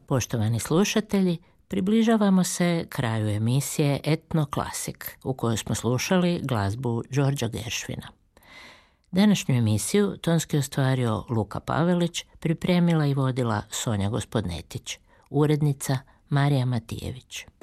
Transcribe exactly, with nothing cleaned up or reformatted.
Poštovani slušatelji, približavamo se kraju emisije Etno Klasik, u kojoj smo slušali glazbu Đorđa Geršvina. Današnju emisiju tonski ostvario Luka Pavelić, pripremila i vodila Sonja Gospodnetić, urednica Marija Matijević.